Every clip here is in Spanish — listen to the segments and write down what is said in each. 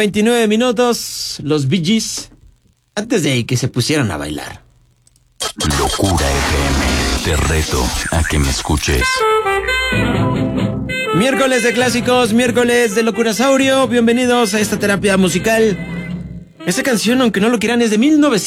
29 minutos, los Bee Gees, antes de que se pusieran a bailar. Locura FM, te reto a que me escuches. Miércoles de clásicos, miércoles de Locurasaurio, bienvenidos a esta terapia musical. Esta canción, aunque no lo quieran, es de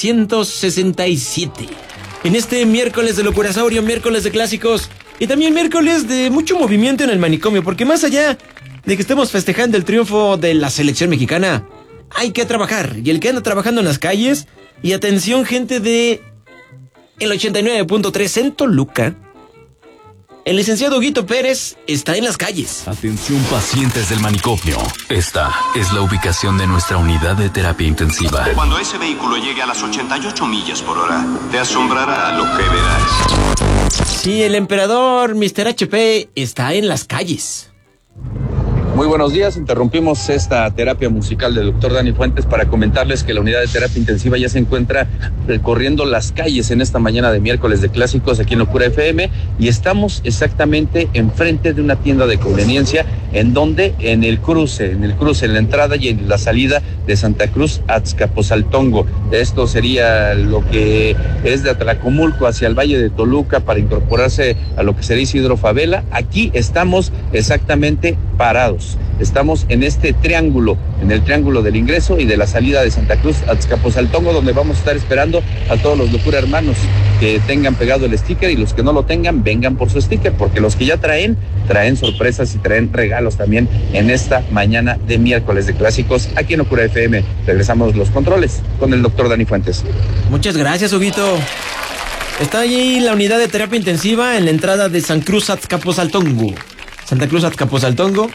1967. En este miércoles de Locurasaurio, miércoles de clásicos y también miércoles de mucho movimiento en el manicomio, porque más allá de que estemos festejando el triunfo de la selección mexicana, hay que trabajar. Y el que anda trabajando en las calles, y atención gente de el 89.3 en Toluca, el licenciado Huguito Pérez está en las calles. Atención pacientes del manicomio. Esta es la ubicación de nuestra unidad de terapia intensiva. Cuando ese vehículo llegue a las 88 millas por hora, te asombrará lo que verás. Sí, el emperador Mr. HP está en las calles. Muy buenos días, interrumpimos esta terapia musical del doctor Dani Fuentes para comentarles que la unidad de terapia intensiva ya se encuentra recorriendo las calles en esta mañana de miércoles de clásicos aquí en Locura FM y estamos exactamente enfrente de una tienda de conveniencia en donde en el cruce, en la entrada y en la salida de Santa Cruz a Azcapotzaltongo. Esto sería lo que es de Atlacomulco hacia el Valle de Toluca para incorporarse a lo que sería Isidro Favela. Aquí estamos exactamente parados. Estamos en este triángulo, en el triángulo del ingreso y de la salida de Santa Cruz a Azcapotzaltongo, donde vamos a estar esperando a todos los Locura hermanos que tengan pegado el sticker y los que no lo tengan, vengan por su sticker, porque los que ya traen sorpresas y traen regalos también en esta mañana de miércoles de clásicos aquí en Locura FM. Regresamos los controles con el doctor Dani Fuentes. Muchas gracias, Huguito. Está allí la unidad de terapia intensiva en la entrada de Santa Cruz Azcapotzaltongo. Santa Cruz Azcapotzaltongo.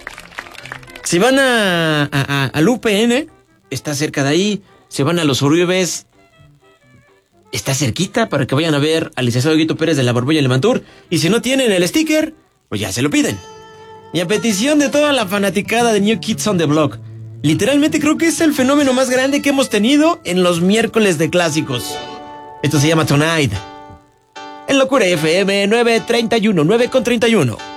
Si van al UPN, está cerca de ahí. Si van a los Uriebes, está cerquita para que vayan a ver al licenciado Huguito Pérez de la Borbolla Lemantur. Y si no tienen el sticker, pues ya se lo piden. Y a petición de toda la fanaticada de New Kids on the Block, literalmente creo que es el fenómeno más grande que hemos tenido en los miércoles de clásicos. Esto se llama Tonight. En Locura FM 9:31, 9:31.